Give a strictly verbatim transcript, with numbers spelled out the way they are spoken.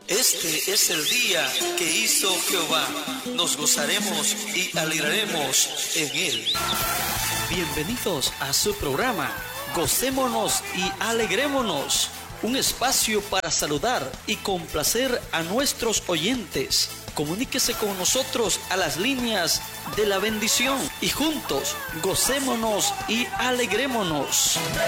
Este es el día que hizo Jehová. Nos gozaremos y alegraremos en él. Bienvenidos a su programa Gocémonos y Alegrémonos. Un espacio para saludar y complacer a nuestros oyentes. Comuníquese con nosotros a las líneas de la bendición y juntos gocémonos y alegrémonos.